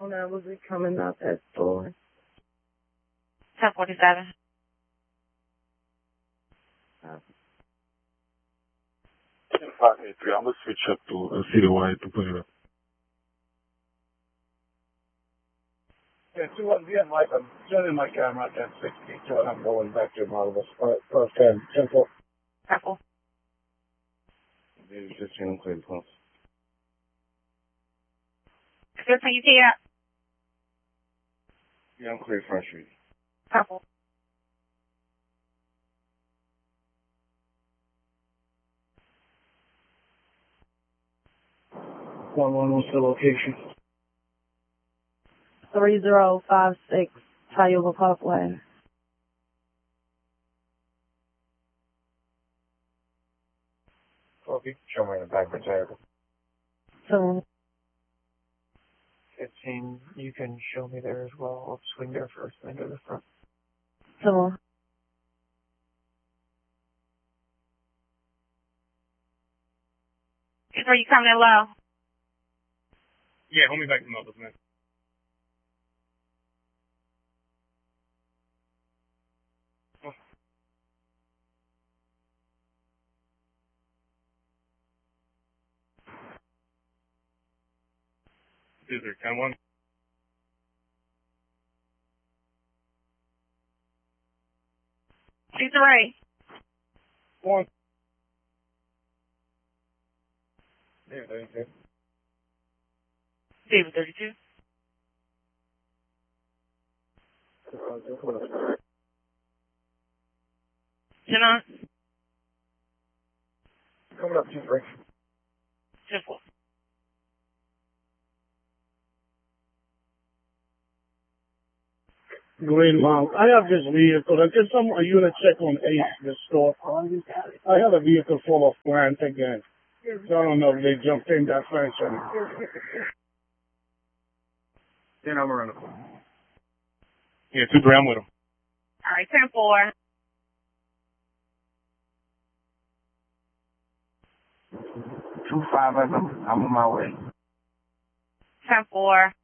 When I was coming out that store. 1047. 583. I'm gonna switch up to citywide to put it up. Yeah, 2-1, yeah, Mike, I'm turning my camera at 1060, so I'm going back to Marvelous. First 10, 10-4. Careful. Maybe 15 on clear plus. 15, you see that? Yeah, I'm clear Front Street. Careful. What's the location? 3056 Tioga Parkway. Okay, show me in the back of the table. So 15, you can show me there as well. I'll swing there first, then to the front. Are you coming in low? Yeah, hold me back to Marvelous, man. Is there 10-1? She's right. 1. There, 32. David 32. Jenna. Coming up, 2-3. 10-4. Green Mount. I have this vehicle. I did a unit check on 8, the store. I have a vehicle full of plant again. So I don't know if they jumped in that fence or not. Then I'm around the corner. Yeah, 2-3, I'm with him. All right, 10-4. 2-5, I'm on my way. 10-4.